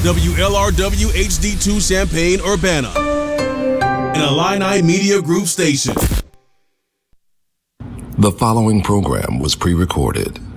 WLRW HD2 Champaign-Urbana, an Illini Media Group station. The following program was pre-recorded.